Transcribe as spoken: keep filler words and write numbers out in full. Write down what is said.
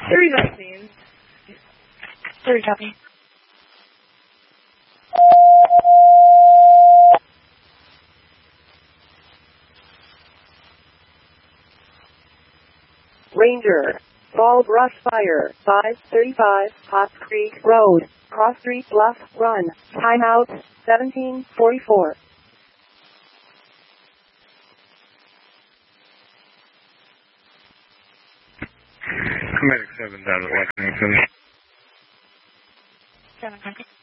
Three vaccines. Three copy. Ranger, Fall Brush Fire, five thirty-five, Hot Creek Road, Cross Street Bluff, Run, Timeout, seventeen forty-four. Medic seven down at Lexington. Seven hundred.